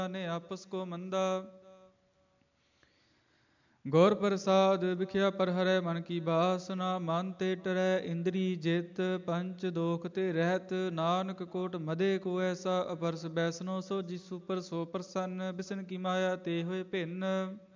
ਨੇ ਆਪਸ ਕੋ ਮੰਦਾ। ਗੁਰ ਪ੍ਰਸਾਦ ਵਿਖਿਆ ਪਰ ਹਰੈ ਮਨ ਕੀ ਬਾਸਨਾ। ਮਨ ਤੇ ਟਰੈ ਇੰਦਰੀ ਜਿਤ ਪੰਚ ਦੋਖ ਤੇ ਰਹਿਤ। ਨਾਨਕ ਕੋਟ ਮਦੇ ਕੋ ਐਸਾ ਅਪਰਸ ਬੈਸਨੋ। ਸੋ ਜਿਸ ਉਪਰ ਸੋ ਪ੍ਰਸੰਨ ਬਿਸਨ ਕੀ ਮਾਇਆ ਤੇ ਹੋਏ ਭਿੰਨ।